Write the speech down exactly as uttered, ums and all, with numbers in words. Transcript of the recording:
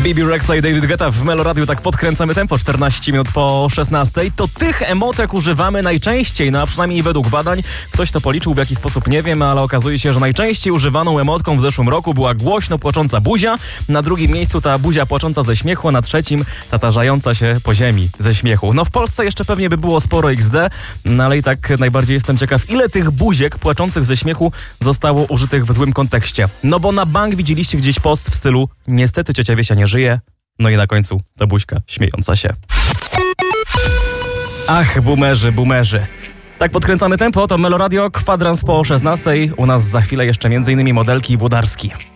Bibi Rexa i David Guetta w Meloradiu. Tak podkręcamy tempo, czternaście minut po szesnastej. To tych emotek używamy najczęściej, no a przynajmniej według badań. Ktoś to policzył, w jaki sposób nie wiem, ale okazuje się, że najczęściej używaną emotką w zeszłym roku była głośno płacząca buzia. Na drugim miejscu ta buzia płacząca ze śmiechu, a na trzecim ta tarzająca się po ziemi ze śmiechu. No w Polsce jeszcze pewnie by było sporo iks de, no ale i tak najbardziej jestem ciekaw, ile tych buziek płaczących ze śmiechu zostało użytych w złym kontekście. No bo na bank widzieliście gdzieś post w stylu niestety ciocia Wiesia nie żyje, no i na końcu ta buźka śmiejąca się. Ach, boomerzy, boomerzy. Tak podkręcamy tempo, to Meloradio, kwadrans po szesnastej. U nas za chwilę jeszcze między innymi Modelki i Włodarski.